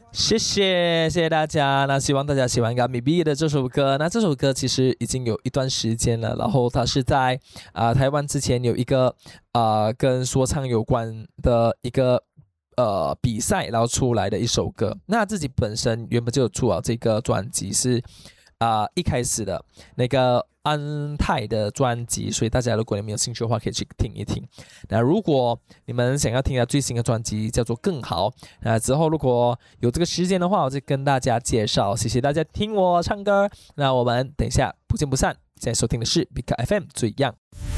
谢谢大家。那希望大家喜欢 Got Me Be 的这首歌。那这首歌其实已经有一段时间了，然后它是在台湾之前有一个跟说唱有关的一个比赛，然后出来的一首歌。那自己本身原本就有出这个专辑是一开始的那个安泰的专辑，所以大家如果你们有兴趣的话，可以去听一听。那如果你们想要听他最新的专辑叫做更好，那之后如果有这个时间的话，我就跟大家介绍。谢谢大家听我唱歌，那我们等一下不见不散。现在收听的是 Big FM 最样。